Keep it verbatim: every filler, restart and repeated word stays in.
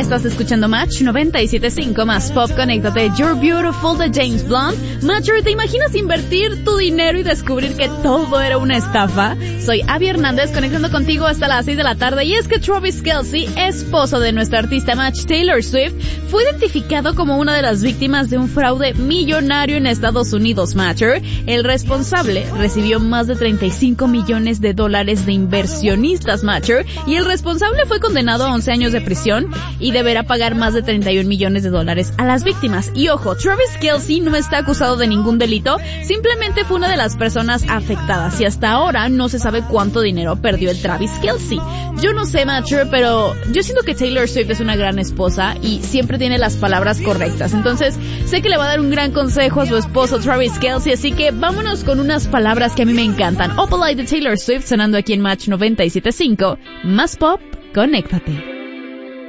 Estás escuchando Match noventa y siete punto cinco más Pop. Conéctate. You're Beautiful de James Blunt. Matcher, ¿te imaginas invertir tu dinero y descubrir que todo era una estafa? Soy Abby Hernández, conectando contigo hasta las seis de la tarde. Y es que Travis Kelce, esposo de nuestra artista Match Taylor Swift, fue identificado como una de las víctimas de un fraude millonario en Estados Unidos. Matcher, el responsable, recibió más de treinta y cinco millones de dólares de inversionistas. Matcher, y el responsable fue condenado a once años de prisión y deberá pagar más de treinta y un millones de dólares a las víctimas. Y ojo, Travis Kelce no está acusado de ningún delito, simplemente fue una de las personas afectadas y hasta ahora no se sabe cuánto dinero perdió el Travis Kelce. Yo no sé, Matcher, pero yo siento que Taylor Swift es una gran esposa y siempre tiene las palabras correctas. Entonces, sé que le va a dar un gran consejo a su esposo Travis Kelce, así que vámonos con unas palabras que a mí me encantan. Opalite de Taylor Swift sonando aquí en Match noventa y siete punto cinco. Más Pop, conéctate.